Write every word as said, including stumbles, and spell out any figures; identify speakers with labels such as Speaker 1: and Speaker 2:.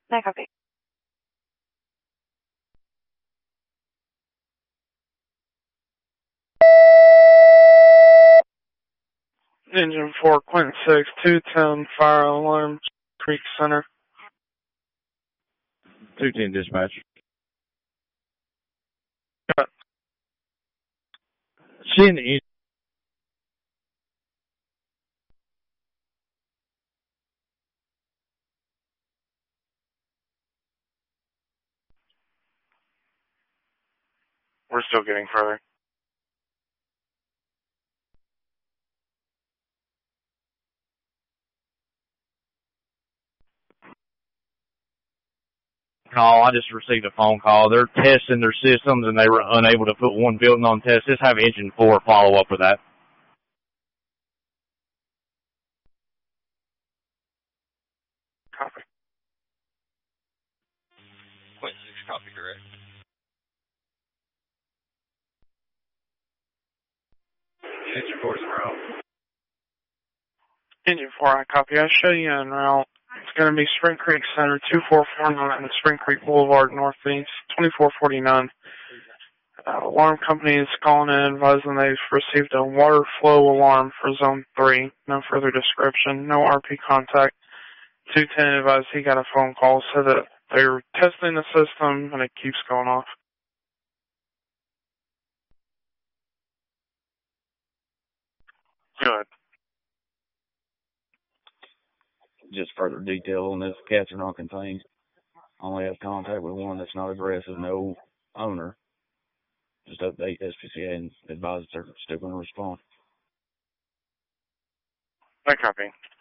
Speaker 1: I copy.
Speaker 2: Engine four, Quentin six, two ten, fire alarm, Creek Center.
Speaker 3: two ten dispatch.
Speaker 2: Got
Speaker 3: Seeing the
Speaker 2: We're still getting further.
Speaker 3: No, I just received a phone call. They're testing their systems and they were unable to put one building on test. Just have engine four follow up with that.
Speaker 2: Copy.
Speaker 4: Point six, copy, direct. Engine four is en route.
Speaker 2: Engine four, I copy. I show you en route. It's going to be Spring Creek Center, two four four nine, Spring Creek Boulevard, Northeast, twenty-four forty-nine. Uh, alarm company is calling in, advising they've received a water flow alarm for Zone three. No further description. No R P contact. two ten advised he got a phone call, said that they're testing the system and it keeps going off. Good.
Speaker 3: Just further detail on this, cats are not contained. Only have contact with one that's not aggressive, no owner. Just update S P C A and advise they're still going to respond.
Speaker 2: I copy.